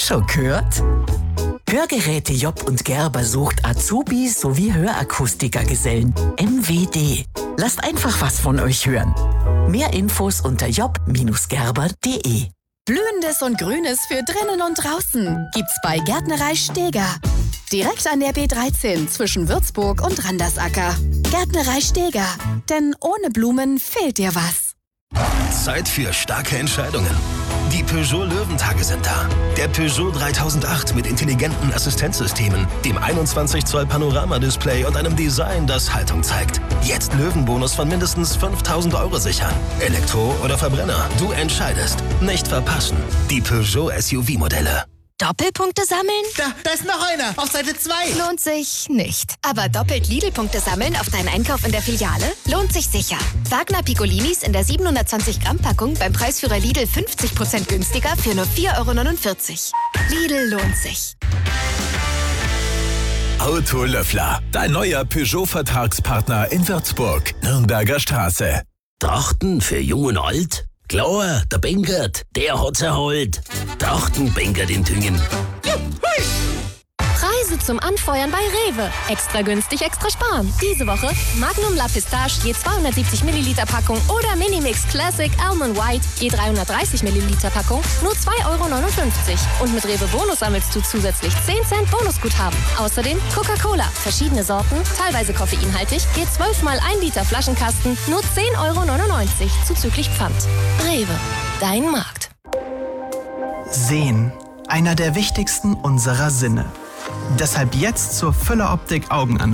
Schon gehört? Hörgeräte Job und Gerber sucht Azubis sowie Hörakustikergesellen. MWD. Lasst einfach was von euch hören. Mehr Infos unter job-gerber.de. Blühendes und Grünes für drinnen und draußen gibt's bei Gärtnerei Steger. Direkt an der B13 zwischen Würzburg und Randersacker. Gärtnerei Steger. Denn ohne Blumen fehlt dir was. Zeit für starke Entscheidungen. Die Peugeot Löwentage sind da. Der Peugeot 3008 mit intelligenten Assistenzsystemen, dem 21 Zoll Panoramadisplay und einem Design, das Haltung zeigt. Jetzt Löwenbonus von mindestens 5.000 € sichern. Elektro oder Verbrenner, du entscheidest. Nicht verpassen. Die Peugeot SUV-Modelle. Doppelpunkte sammeln? Da ist noch einer, auf Seite 2. Lohnt sich nicht. Aber doppelt Lidl-Punkte sammeln auf deinen Einkauf in der Filiale lohnt sich sicher. Wagner Piccolinis in der 720 Gramm Packung beim Preisführer Lidl 50% günstiger für nur 4,49 €. Lidl lohnt sich. Autolöffler, dein neuer Peugeot-Vertragspartner in Würzburg, Nürnberger Straße. Trachten für Jung und Alt? Klar, der Bengert, der hat's erholt. Trachten Bengert in Tüngen. Preise zum Anfeuern bei Rewe. Extra günstig, extra sparen. Diese Woche Magnum La Pistache je 270 Milliliter Packung oder Minimix Classic Almond White je 330 Milliliter Packung nur 2,59 €. Und mit Rewe Bonus sammelst du zusätzlich 10 Cent Bonusguthaben. Außerdem Coca-Cola, verschiedene Sorten, teilweise koffeinhaltig, je 12 mal 1 Liter Flaschenkasten nur 10,99 € zuzüglich Pfand. Rewe, dein Markt. Sehen, einer der wichtigsten unserer Sinne. Deshalb jetzt zur Füller Optik Augenanalyse.